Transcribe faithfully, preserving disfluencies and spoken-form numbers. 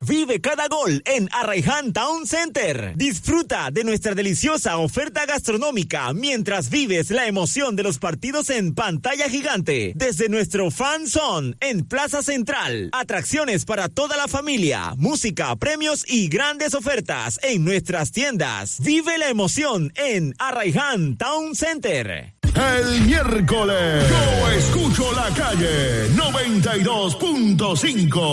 Vive cada gol en Arraiján Town Center. Disfruta de nuestra deliciosa oferta gastronómica mientras vives la emoción de los partidos en pantalla gigante. Desde nuestro Fan Zone en Plaza Central. Atracciones para toda la familia, música, premios y grandes ofertas en nuestras tiendas. Vive la emoción en Arraiján Town Center. El miércoles yo escucho la calle noventa y dos punto cinco.